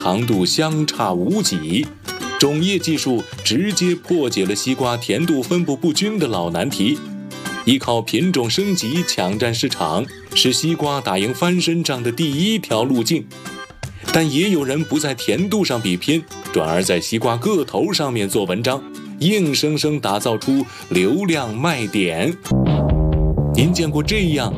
糖度相差无几。种业技术直接破解了西瓜甜度分布不均的老难题，依靠品种升级抢占市场，是西瓜打赢翻身仗的第一条路径。但也有人不在甜度上比拼，转而在西瓜个头上面做文章，硬生生打造出流量卖点。您见过这样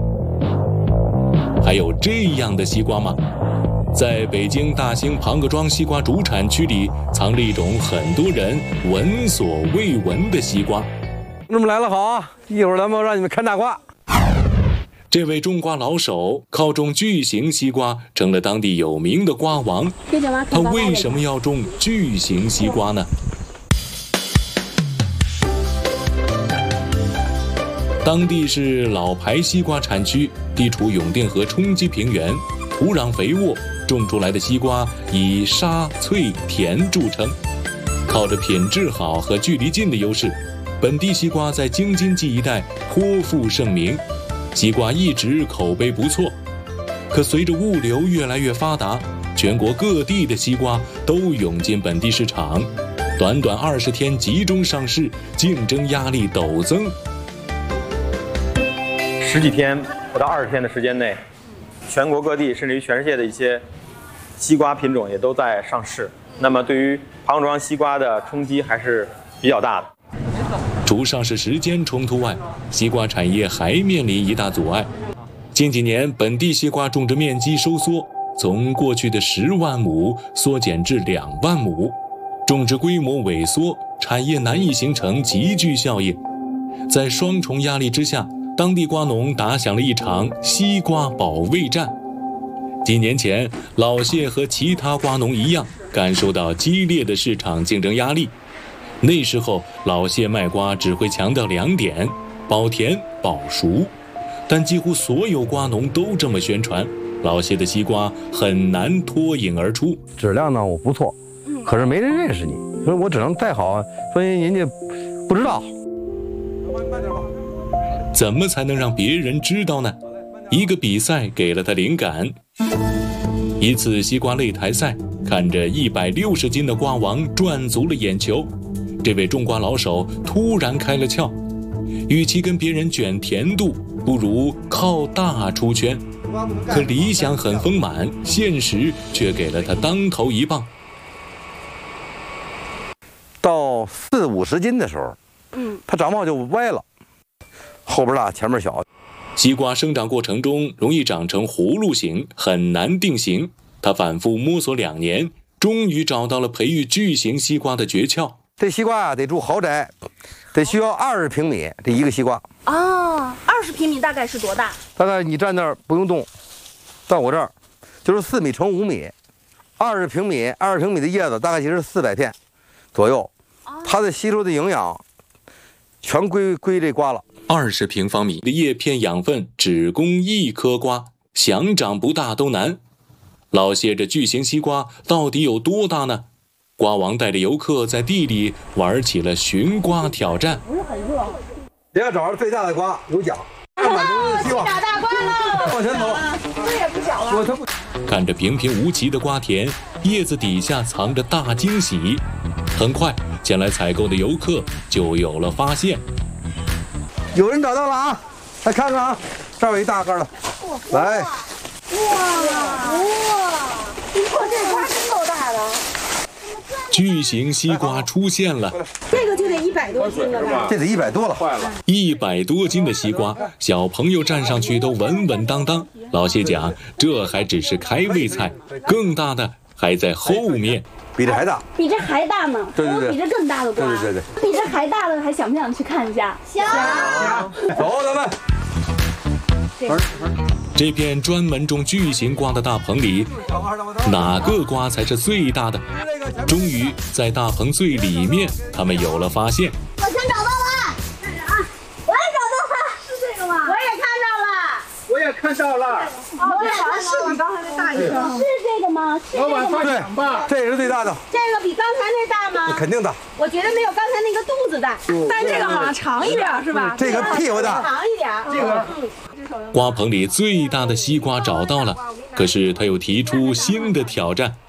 还有这样的西瓜吗？在北京大兴庞各庄西瓜主产区里，藏着一种很多人闻所未闻的西瓜。 同志们来了好啊！一会儿咱们让你们看大瓜。 这位种瓜老手靠种巨型西瓜成了当地有名的瓜王。他为什么要种巨型西瓜呢？当地是老牌西瓜产区，地处永定河冲积平原，土壤肥沃，种出来的西瓜以沙、脆、甜著称。靠着品质好和距离近的优势，本地西瓜在京津冀一带颇负盛名，西瓜一直口碑不错。可随着物流越来越发达，全国各地的西瓜都涌进本地市场，短短20天集中上市，竞争压力陡增。 10几天不到20天的时间内，全国各地甚至于全世界的一些西瓜品种也都在上市。那么对于庞各庄西瓜的冲击还是比较大的。 除上市时间冲突外，西瓜产业还面临一大阻碍。近几年，本地西瓜种植面积收缩，从过去的10万亩缩减至2万亩，种植规模萎缩，产业难以形成集聚效应。在双重压力之下，当地瓜农打响了一场西瓜保卫战。几年前，老谢和其他瓜农一样，感受到激烈的市场竞争压力。那时候，老谢卖瓜只会强调2点：保甜、保熟。但几乎所有瓜农都这么宣传，老谢的西瓜很难脱颖而出。 质量呢，我不错，可是没人认识你，所以我只能再好，所以人家不知道。 怎么才能让别人知道呢？一个比赛给了他灵感。一次西瓜擂台赛，看着160斤的瓜王赚足了眼球，这位种瓜老手突然开了窍，与其跟别人卷甜度，不如靠大出圈。可理想很丰满，现实却给了他当头一棒。 到40-50斤的时候，它长毛就歪了，后边大前面小。 西瓜生长过程中容易长成葫芦形，很难定型。他反复摸索2年，终于找到了培育巨型西瓜的诀窍。 这西瓜得住豪宅，得需要20平米，这一个西瓜。 哦，20平米大概是多大？ 大概你站那儿不用动，到我这儿就是4米乘5米，20平米的叶子大概就是400片左右。它的吸收的营养全归这瓜了。 20平方米的叶片养分只供1颗瓜，想长不大都难。老谢这巨型西瓜到底有多大呢？瓜王带着游客在地里玩起了寻瓜挑战。 只要找着最大的瓜有奖，满足希望。 打大瓜喽！ 往前走， 这也不小了。 看着平平无奇的瓜田，叶子底下藏着大惊喜。很快，前来采购的游客就有了发现。 有人找到了啊！来看看啊，这儿有一大个的，来。 哇！这瓜真够大的。 巨型西瓜出现了， 这个就得100多斤了吧？ 这得100多了 ，100多斤的西瓜，小朋友站上去都稳稳当当。老谢讲，这还只是开胃菜，更大的还在后面。 比这还大， 比这还大呢？ 对， 比这更大的瓜， 对。 比这还大的，还想不想去看一下？想。 走，咱们。 这片专门种巨型瓜的大棚里，哪个瓜才是最大的？终于在大棚最里面，他们有了发现。 我先找到了，是啥？我也找到了，是这个吗？我也看到了。这好像是比刚才那大一些。是这个吗？是这个吗？ 对，这也是最大的。 这个比刚才那大吗？ 肯定大。 我觉得没有刚才那个肚子大，但这个好像长一点，是吧？ 这个屁股大， 长一点。这个。 瓜棚里最大的西瓜找到了，可是他又提出新的挑战。